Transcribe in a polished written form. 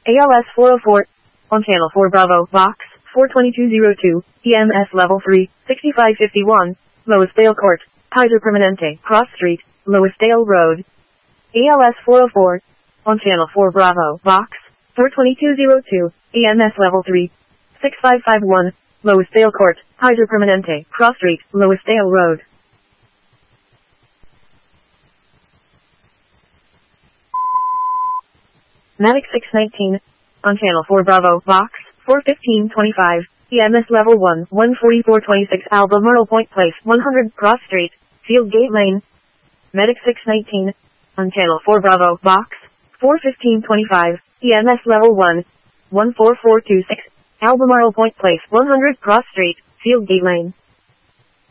ALS 404, on channel 4 Bravo, box 42202, EMS level 3, 6551, Loisdale Court, Kaiser Permanente, Cross Street, Loisdale Road. ALS 404, on channel 4 Bravo, box 42202, EMS level 3, 6551, Loisdale Court, Kaiser Permanente, Cross Street, Loisdale Road. Mavic 619, on channel 4 Bravo, box 41525, EMS level 1, 14426 Albemarle Point Place, 100 Cross Street, Field Gate Lane. Medic 619, on channel 4 Bravo, box 41525, EMS level 1, 14426, Albemarle Point Place, 100 Cross Street, Field Gate Lane.